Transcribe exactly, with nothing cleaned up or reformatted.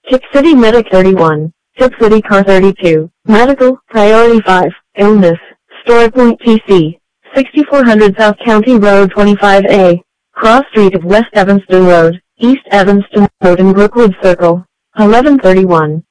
Tip City Medic thirty-one, Tip City Car thirty-two, Medical, Priority five, Illness, StorePoint T C, sixty-four hundred South County Road twenty-five A, Cross Street of West Evanston Road, East Evanston Road and Brookwood Circle, eleven thirty-one.